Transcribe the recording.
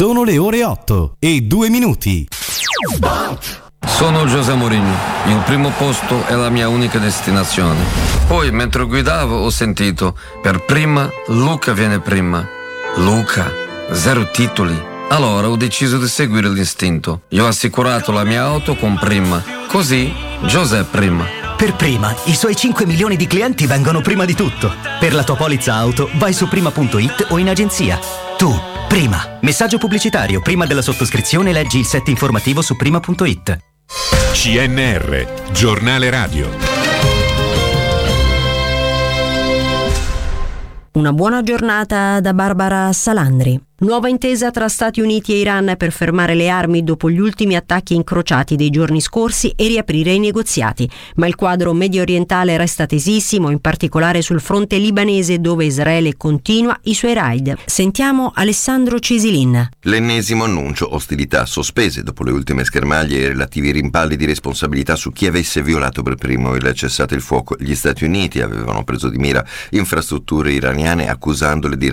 Sono le ore 8:02. Sono José Mourinho, il primo posto è la mia unica destinazione. Poi mentre guidavo ho sentito, per prima Luca viene prima. Luca, 0 titoli. Allora ho deciso di seguire l'istinto. Io ho assicurato la mia auto con Prima, così José prima. Per Prima, i suoi 5 milioni di clienti vengono prima di tutto. Per la tua polizza auto vai su prima.it o in agenzia. Tu, Prima. Messaggio pubblicitario. Prima della sottoscrizione leggi il set informativo su prima.it. CNR, giornale radio. Una buona giornata da Barbara Salandri. Nuova intesa tra Stati Uniti e Iran per fermare le armi dopo gli ultimi attacchi incrociati dei giorni scorsi e riaprire i negoziati. Ma il quadro medio orientale resta tesissimo, in particolare sul fronte libanese dove Israele continua i suoi raid. Sentiamo Alessandro Cesilin. L'ennesimo annuncio, ostilità sospese dopo le ultime schermaglie e relativi rimpalli di responsabilità su chi avesse violato per primo il cessate il fuoco. Gli Stati Uniti avevano preso di mira infrastrutture iraniane accusandole di